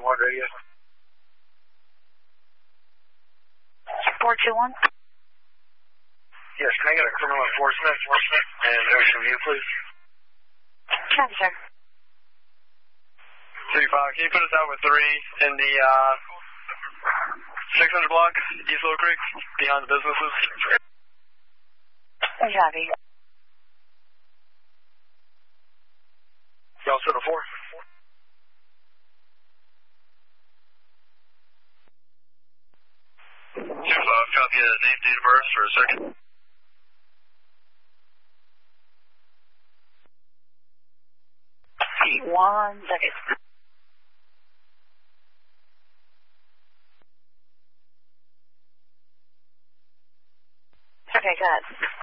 421 radio. 421? Yes, can I get a criminal enforcement and Ocean View, please? Copy, sir. 35, can you put us out with 3 in the 600 block, East Little Creek, behind the businesses? Copy. Y'all set a 4? Copy a name, date of birth for a second. One second. Okay, go ahead.